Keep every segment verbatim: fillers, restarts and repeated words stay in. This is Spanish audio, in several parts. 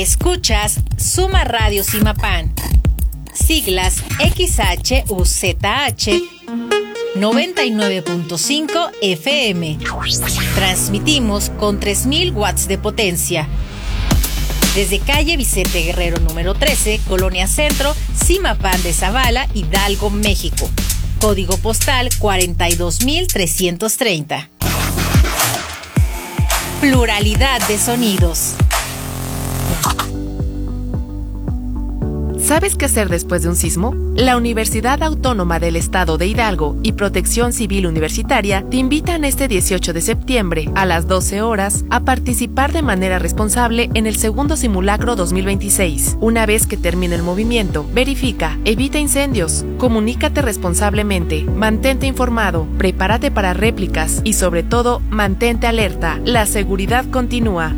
Escuchas Suma Radio Zimapán, siglas X H U Z H noventa y nueve punto cinco F M. Transmitimos con tres mil watts de potencia. Desde calle Vicente Guerrero número trece, Colonia Centro, Zimapán de Zavala, Hidalgo, México. Código postal cuarenta y dos mil trescientos treinta. Pluralidad de sonidos. ¿Sabes qué hacer después de un sismo? La Universidad Autónoma del Estado de Hidalgo y Protección Civil Universitaria te invitan este dieciocho de septiembre a las doce horas a participar de manera responsable en el segundo simulacro dos mil veintiséis. Una vez que termine el movimiento, verifica, evita incendios, comunícate responsablemente, mantente informado, prepárate para réplicas y sobre todo, mantente alerta. La seguridad continúa.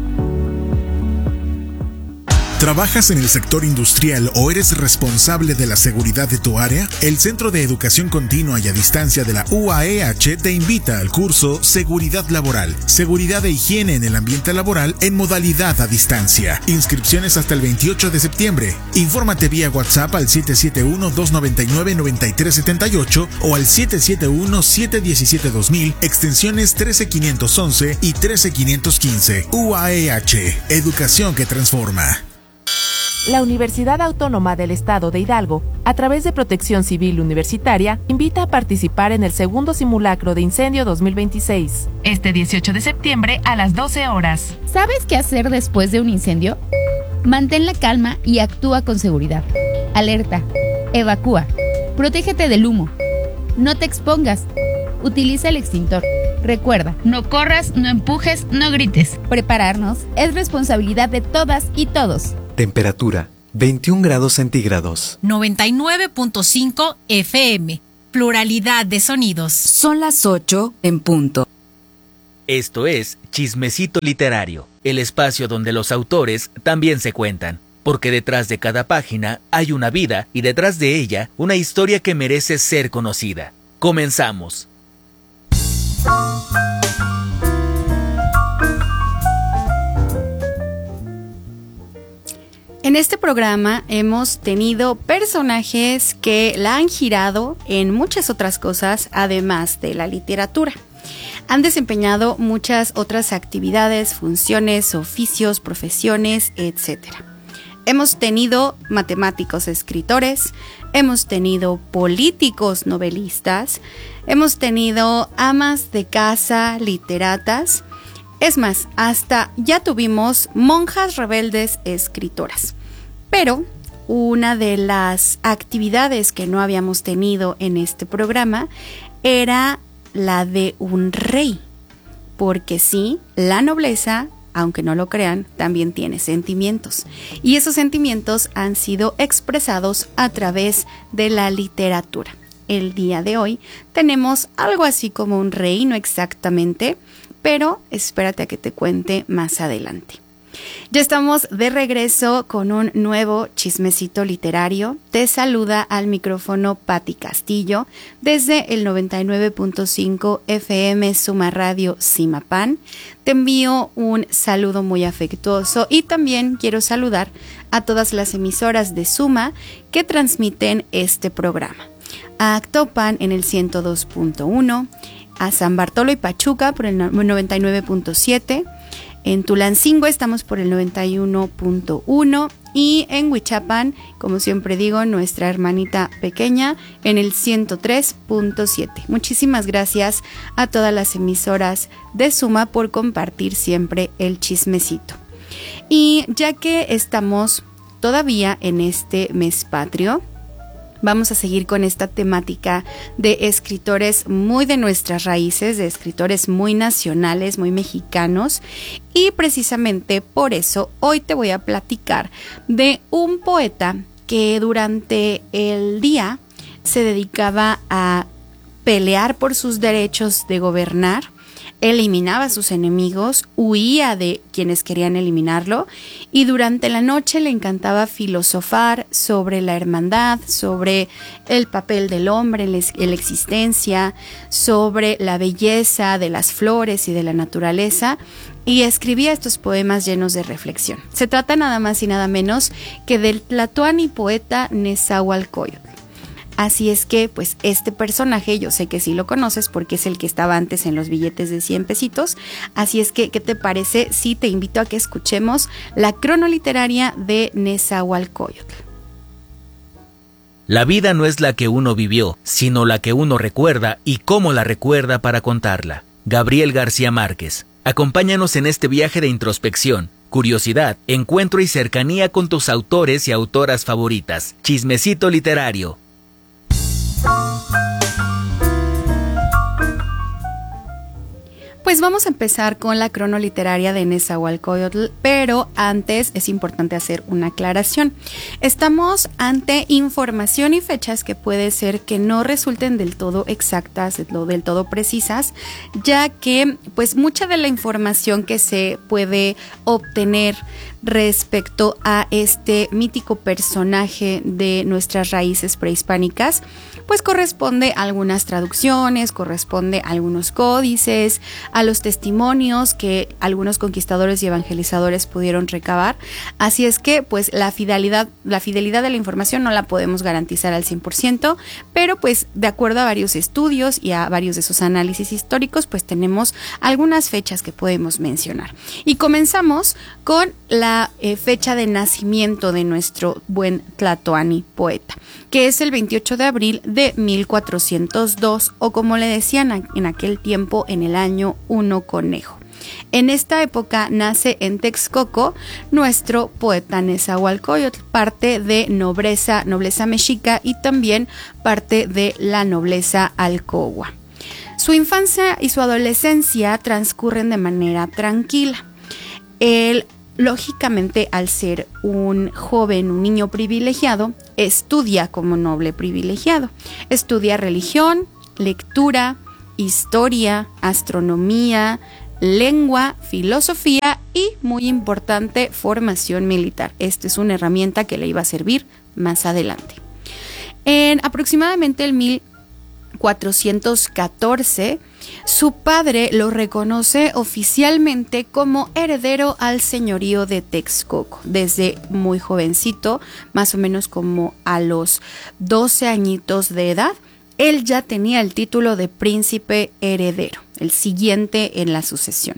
¿Trabajas en el sector industrial o eres responsable de la seguridad de tu área? El Centro de Educación Continua y a Distancia de la U A E H te invita al curso Seguridad Laboral, Seguridad e Higiene en el Ambiente Laboral en modalidad a distancia. Inscripciones hasta el veintiocho de septiembre. Infórmate vía WhatsApp al siete siete uno, dos nueve nueve, nueve tres siete ocho o al siete siete uno, siete uno siete, dos mil, extensiones trece quinientos once y trece quinientos quince. U A E H, educación que transforma. La Universidad Autónoma del Estado de Hidalgo, a través de Protección Civil Universitaria, invita a participar en el segundo simulacro de incendio dos mil veintiséis, este dieciocho de septiembre a las doce horas. ¿Sabes qué hacer después de un incendio? Mantén la calma y actúa con seguridad. Alerta, evacúa, protégete del humo, no te expongas, utiliza el extintor. Recuerda, no corras, no empujes, no grites. Prepararnos es responsabilidad de todas y todos. Temperatura, veintiún grados centígrados. noventa y nueve punto cinco F M. Pluralidad de sonidos. Son las ocho en punto. Esto es Chismecito Literario, el espacio donde los autores también se cuentan. Porque detrás de cada página hay una vida y detrás de ella una historia que merece ser conocida. Comenzamos. En este programa hemos tenido personajes que la han girado en muchas otras cosas, además de la literatura. Han desempeñado muchas otras actividades, funciones, oficios, profesiones, etcétera. Hemos tenido matemáticos escritores, hemos tenido políticos novelistas, hemos tenido amas de casa literatas. Es más, hasta ya tuvimos monjas rebeldes escritoras. Pero una de las actividades que no habíamos tenido en este programa era la de un rey. Porque sí, la nobleza, aunque no lo crean, también tiene sentimientos. Y esos sentimientos han sido expresados a través de la literatura. El día de hoy tenemos algo así como un rey, no exactamente, pero espérate a que te cuente más adelante. Ya estamos de regreso con un nuevo chismecito literario. Te saluda al micrófono Patti Castillo desde el noventa y nueve punto cinco F M Suma Radio Zimapán. Te envío un saludo muy afectuoso y también quiero saludar a todas las emisoras de Suma que transmiten este programa. A Actopan en el ciento dos punto uno, a San Bartolo y Pachuca por el noventa y nueve punto siete, en Tulancingo estamos por el noventa y uno punto uno y en Huichapan, como siempre digo, nuestra hermanita pequeña en el ciento tres punto siete. Muchísimas gracias a todas las emisoras de Suma por compartir siempre el chismecito. Y ya que estamos todavía en este mes patrio, vamos a seguir con esta temática de escritores muy de nuestras raíces, de escritores muy nacionales, muy mexicanos. Y precisamente por eso hoy te voy a platicar de un poeta que durante el día se dedicaba a pelear por sus derechos de gobernar, eliminaba a sus enemigos, huía de quienes querían eliminarlo y durante la noche le encantaba filosofar sobre la hermandad, sobre el papel del hombre en la existencia, sobre la belleza de las flores y de la naturaleza y escribía estos poemas llenos de reflexión. Se trata nada más y nada menos que del tlatoani poeta Nezahualcóyotl. Así es que, pues, este personaje, yo sé que sí lo conoces porque es el que estaba antes en los billetes de cien pesitos. Así es que, ¿qué te parece si te invito a que escuchemos la cronoliteraria de Nezahualcóyotl? La vida no es la que uno vivió, sino la que uno recuerda y cómo la recuerda para contarla. Gabriel García Márquez. Acompáñanos en este viaje de introspección, curiosidad, encuentro y cercanía con tus autores y autoras favoritas. Chismecito literario. Pues vamos a empezar con la cronoliteraria de Nezahualcóyotl, pero antes es importante hacer una aclaración. Estamos ante información y fechas que puede ser que no resulten del todo exactas, del todo precisas, ya que pues mucha de la información que se puede obtener respecto a este mítico personaje de nuestras raíces prehispánicas, pues corresponde a algunas traducciones, corresponde a algunos códices, a los testimonios que algunos conquistadores y evangelizadores pudieron recabar. Así es que pues la fidelidad, la fidelidad de la información no la podemos garantizar al cien por ciento, pero pues de acuerdo a varios estudios y a varios de esos análisis históricos, pues tenemos algunas fechas que podemos mencionar. Y comenzamos con la eh, fecha de nacimiento de nuestro buen tlatoani poeta, que es el veintiocho de abril de mil cuatrocientos dos, o como le decían en aquel tiempo, en el año uno conejo. En esta época nace en Texcoco nuestro poeta Nezahualcóyotl, parte de nobleza, nobleza mexica y también parte de la nobleza alcogua. Su infancia y su adolescencia transcurren de manera tranquila. Él, lógicamente, al ser un joven, un niño privilegiado, estudia como noble privilegiado. Estudia religión, lectura, historia, astronomía, lengua, filosofía y, muy importante, formación militar. Esta es una herramienta que le iba a servir más adelante. En aproximadamente el mil cuatrocientos catorce, su padre lo reconoce oficialmente como heredero al señorío de Texcoco. Desde muy jovencito, más o menos como a los doce añitos de edad, él ya tenía el título de príncipe heredero, el siguiente en la sucesión.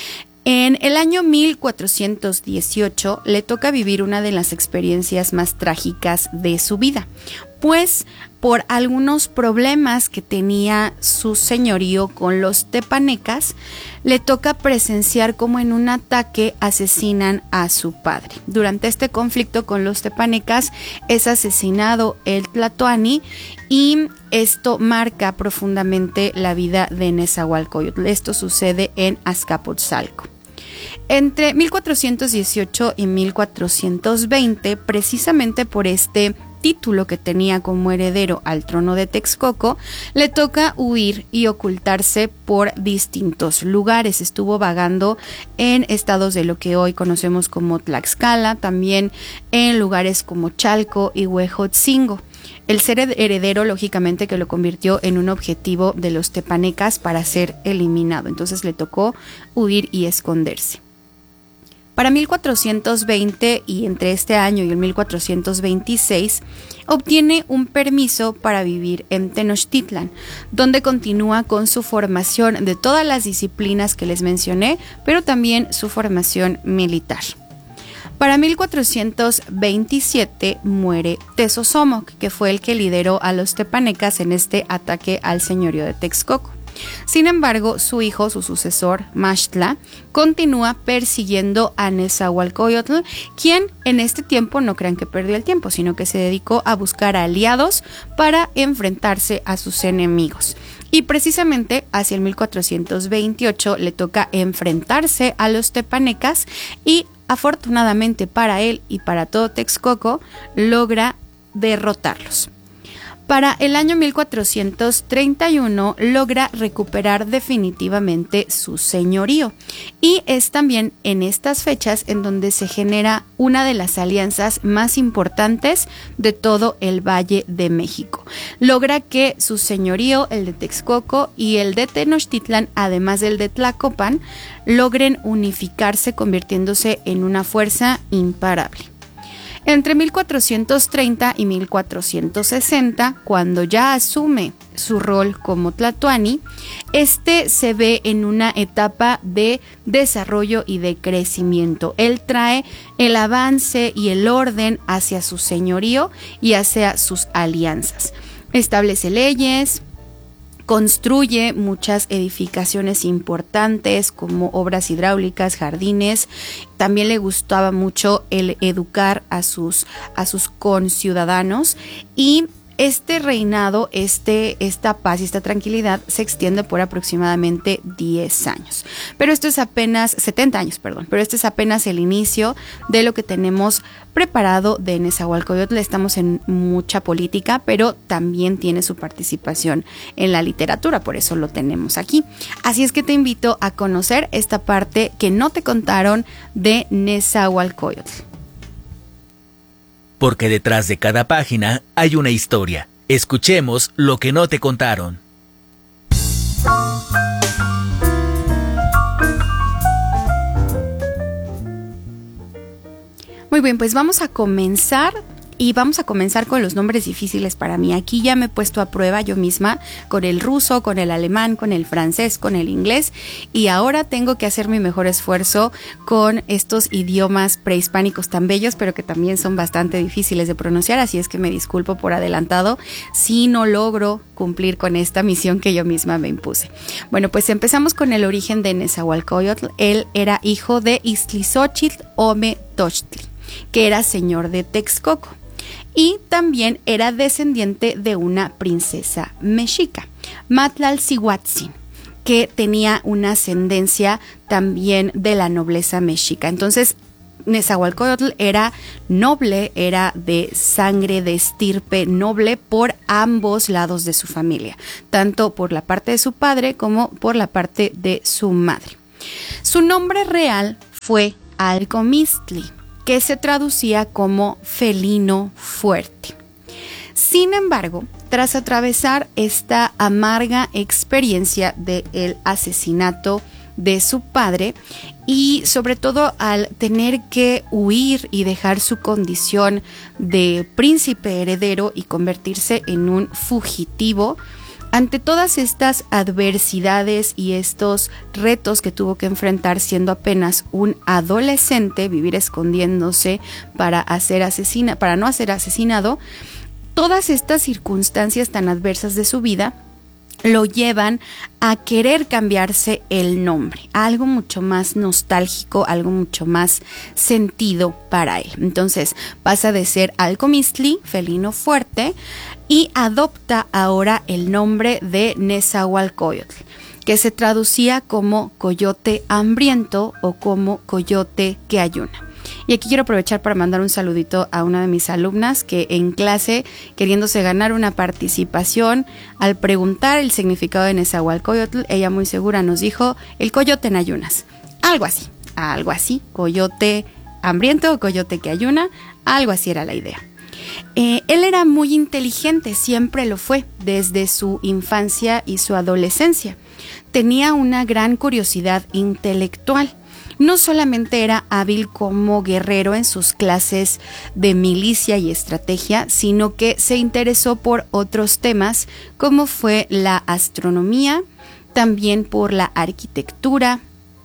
En el año mil cuatrocientos dieciocho le toca vivir una de las experiencias más trágicas de su vida, pues por algunos problemas que tenía su señorío con los tepanecas, le toca presenciar cómo en un ataque asesinan a su padre. Durante este conflicto con los tepanecas es asesinado el tlatoani y esto marca profundamente la vida de Nezahualcóyotl. Esto sucede en Azcapotzalco. Entre mil cuatrocientos dieciocho y mil cuatrocientos veinte, precisamente por este título que tenía como heredero al trono de Texcoco, le toca huir y ocultarse por distintos lugares. Estuvo vagando en estados de lo que hoy conocemos como Tlaxcala, también en lugares como Chalco y Huejotzingo. El ser heredero, lógicamente, que lo convirtió en un objetivo de los tepanecas para ser eliminado. Entonces le tocó huir y esconderse. Para mil cuatrocientos veinte, y entre este año y el mil cuatrocientos veintiséis, obtiene un permiso para vivir en Tenochtitlan, donde continúa con su formación de todas las disciplinas que les mencioné, pero también su formación militar. Para mil cuatrocientos veintisiete muere Tezosomoc, que fue el que lideró a los tepanecas en este ataque al señorío de Texcoco. Sin embargo, su hijo, su sucesor, Maxtla, continúa persiguiendo a Nezahualcóyotl, quien en este tiempo no crean que perdió el tiempo, sino que se dedicó a buscar aliados para enfrentarse a sus enemigos. Y precisamente hacia el mil cuatrocientos veintiocho le toca enfrentarse a los tepanecas y, afortunadamente para él y para todo Texcoco, logra derrotarlos. Para el año mil cuatrocientos treinta y uno logra recuperar definitivamente su señorío, y es también en estas fechas en donde se genera una de las alianzas más importantes de todo el Valle de México. Logra que su señorío, el de Texcoco y el de Tenochtitlan, además del de Tlacopan, logren unificarse, convirtiéndose en una fuerza imparable. Entre mil cuatrocientos treinta y mil cuatrocientos sesenta, cuando ya asume su rol como tlatoani, este se ve en una etapa de desarrollo y de crecimiento. Él trae el avance y el orden hacia su señorío y hacia sus alianzas. Establece leyes, construye muchas edificaciones importantes como obras hidráulicas, jardines. También le gustaba mucho el educar a sus, a sus conciudadanos, y este reinado, este, esta paz y esta tranquilidad se extiende por aproximadamente diez años. Pero esto es apenas, setenta años, perdón, pero este es apenas el inicio de lo que tenemos preparado de Nezahualcóyotl. Estamos en mucha política, pero también tiene su participación en la literatura, por eso lo tenemos aquí. Así es que te invito a conocer esta parte que no te contaron de Nezahualcóyotl. Porque detrás de cada página hay una historia. Escuchemos lo que no te contaron. Muy bien, pues vamos a comenzar. Y vamos a comenzar con los nombres difíciles para mí. Aquí ya me he puesto a prueba yo misma con el ruso, con el alemán, con el francés, con el inglés, y ahora tengo que hacer mi mejor esfuerzo con estos idiomas prehispánicos tan bellos, pero que también son bastante difíciles de pronunciar, así es que me disculpo por adelantado si no logro cumplir con esta misión que yo misma me impuse. Bueno, pues empezamos con el origen de Nezahualcóyotl. Él era hijo de Iztlizóchitl Ome-Tochtli, que era señor de Texcoco, y también era descendiente de una princesa mexica, Matlalcihuatzin, que tenía una ascendencia también de la nobleza mexica. Entonces, Nezahualcóyotl era noble, era de sangre, de estirpe noble por ambos lados de su familia, tanto por la parte de su padre como por la parte de su madre. Su nombre real fue Alcomistli, que se traducía como felino fuerte. Sin embargo, tras atravesar esta amarga experiencia del asesinato de su padre, y sobre todo al tener que huir y dejar su condición de príncipe heredero y convertirse en un fugitivo, ante todas estas adversidades y estos retos que tuvo que enfrentar siendo apenas un adolescente, vivir escondiéndose para, hacer asesina, para no ser asesinado, todas estas circunstancias tan adversas de su vida lo llevan a querer cambiarse el nombre, a algo mucho más nostálgico, algo mucho más sentido para él. Entonces pasa de ser Alcomistli, felino fuerte, y adopta ahora el nombre de Nezahualcóyotl, que se traducía como coyote hambriento o como coyote que ayuna. Y aquí quiero aprovechar para mandar un saludito a una de mis alumnas que en clase, queriéndose ganar una participación, al preguntar el significado de Nezahualcóyotl, ella muy segura nos dijo el coyote en ayunas. Algo así, algo así, coyote hambriento o coyote que ayuna, algo así era la idea. Eh, él era muy inteligente, siempre lo fue, desde su infancia y su adolescencia. Tenía una gran curiosidad intelectual. No solamente era hábil como guerrero en sus clases de milicia y estrategia, sino que se interesó por otros temas como fue la astronomía, también por la arquitectura,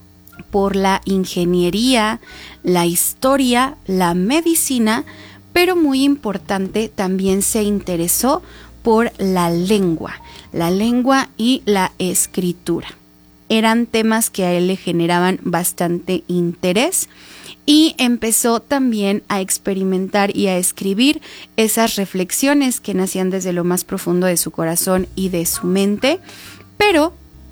por la ingeniería, la historia, la medicina, pero muy importante, también se interesó por la lengua, la lengua y la escritura. Eran temas que a él le generaban bastante interés y empezó también a experimentar y a escribir esas reflexiones que nacían desde lo más profundo de su corazón y de su mente, pero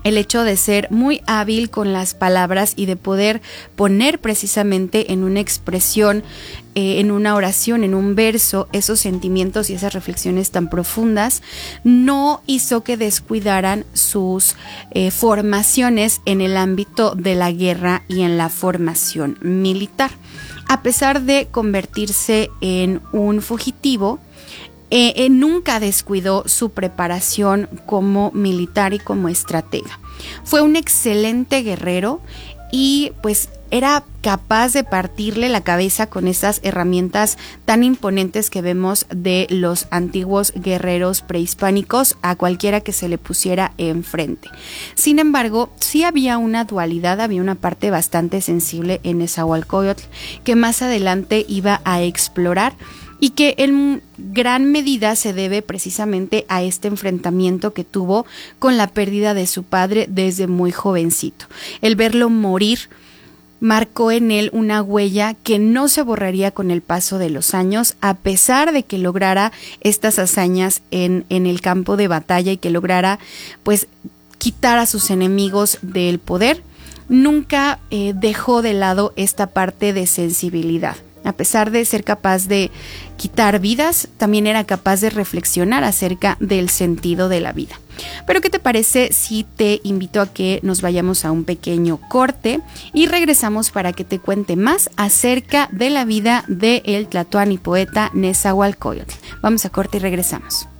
el hecho de ser muy hábil con las palabras y de poder poner precisamente en una expresión, eh, en una oración, en un verso, esos sentimientos y esas reflexiones tan profundas, no hizo que descuidaran sus eh, formaciones en el ámbito de la guerra y en la formación militar. A pesar de convertirse en un fugitivo, Eh, eh, nunca descuidó su preparación como militar y como estratega. Fue un excelente guerrero y pues era capaz de partirle la cabeza con esas herramientas tan imponentes que vemos de los antiguos guerreros prehispánicos a cualquiera que se le pusiera enfrente. Sin embargo, sí había una dualidad, había una parte bastante sensible en Nezahualcóyotl que más adelante iba a explorar y que en gran medida se debe precisamente a este enfrentamiento que tuvo con la pérdida de su padre desde muy jovencito. El verlo morir marcó en él una huella que no se borraría con el paso de los años, a pesar de que lograra estas hazañas en, en el campo de batalla y que lograra pues quitar a sus enemigos del poder. Nunca eh, dejó de lado esta parte de sensibilidad. A pesar de ser capaz de quitar vidas, también era capaz de reflexionar acerca del sentido de la vida. Pero ¿qué te parece si te invito a que nos vayamos a un pequeño corte y regresamos para que te cuente más acerca de la vida del tlatoani poeta Nezahualcóyotl? Vamos a corte y regresamos.